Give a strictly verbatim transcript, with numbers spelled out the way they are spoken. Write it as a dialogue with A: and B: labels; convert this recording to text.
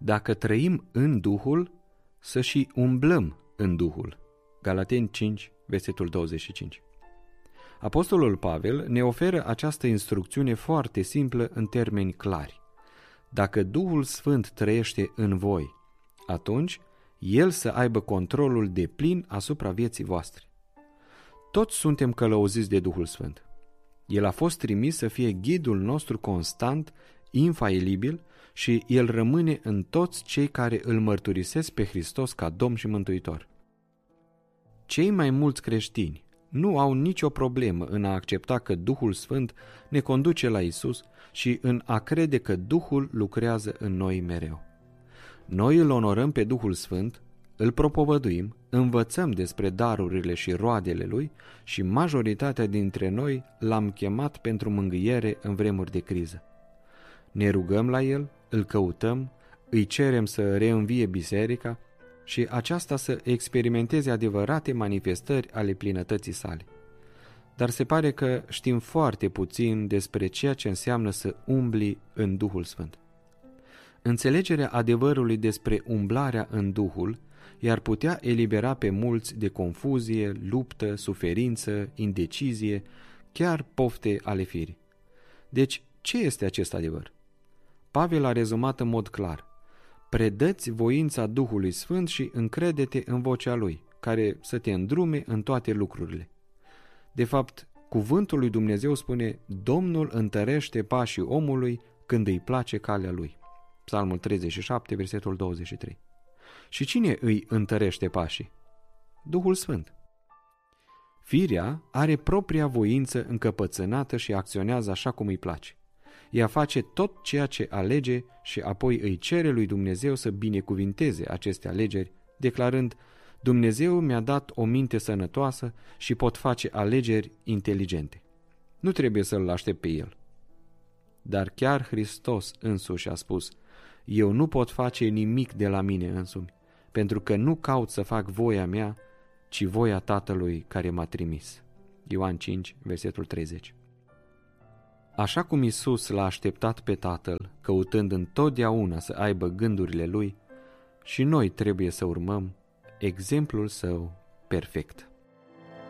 A: Dacă trăim în Duhul, să și umblăm în Duhul. Galateni cinci, versetul douăzeci și cinci. Apostolul Pavel ne oferă această instrucțiune foarte simplă în termeni clari. Dacă Duhul Sfânt trăiește în voi, atunci El să aibă controlul deplin asupra vieții voastre. Toți suntem călăuziți de Duhul Sfânt. El a fost trimis să fie ghidul nostru constant, infailibil, și El rămâne în toți cei care îl mărturisesc pe Hristos ca Domn și Mântuitor. Cei mai mulți creștini nu au nicio problemă în a accepta că Duhul Sfânt ne conduce la Isus și în a crede că Duhul lucrează în noi mereu. Noi îl onorăm pe Duhul Sfânt, îl propovăduim, învățăm despre darurile și roadele Lui și majoritatea dintre noi L-am chemat pentru mângâiere în vremuri de criză. Ne rugăm la El, îl căutăm, îi cerem să reînvie biserica și aceasta să experimenteze adevărate manifestări ale plinătății sale. Dar se pare că știm foarte puțin despre ceea ce înseamnă să umbli în Duhul Sfânt. Înțelegerea adevărului despre umblarea în Duhul i-ar putea elibera pe mulți de confuzie, luptă, suferință, indecizie, chiar pofte ale firii. Deci, ce este acest adevăr? Pavel a rezumat în mod clar: predă-ți voința Duhului Sfânt și încrede-te în vocea Lui, care să te îndrume în toate lucrurile. De fapt, cuvântul lui Dumnezeu spune: Domnul întărește pașii omului când îi place calea lui. Psalmul treizeci și șapte, versetul douăzeci și trei. Și cine îi întărește pașii? Duhul Sfânt. Firea are propria voință încăpățânată și acționează așa cum îi place. Ea face tot ceea ce alege și apoi îi cere lui Dumnezeu să binecuvinteze aceste alegeri, declarând: Dumnezeu mi-a dat o minte sănătoasă și pot face alegeri inteligente. Nu trebuie să-L aștept pe El. Dar chiar Hristos însuși a spus: eu nu pot face nimic de la mine însumi, pentru că nu caut să fac voia mea, ci voia Tatălui care m-a trimis. Ioan cinci, versetul treizeci. Așa cum Isus l-a așteptat pe Tatăl, căutând întotdeauna să aibă gândurile Lui, și noi trebuie să urmăm exemplul Său perfect.